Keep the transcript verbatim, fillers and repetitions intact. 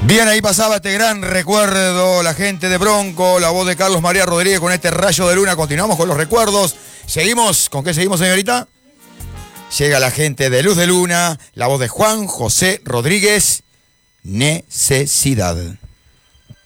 Bien, ahí pasaba este gran recuerdo, la gente de Bronco, la voz de Carlos María Rodríguez con este rayo de luna. Continuamos con los recuerdos. Seguimos, ¿con qué seguimos, señorita? Llega la gente de Luz de Luna, la voz de Juan José Rodríguez, Necesidad.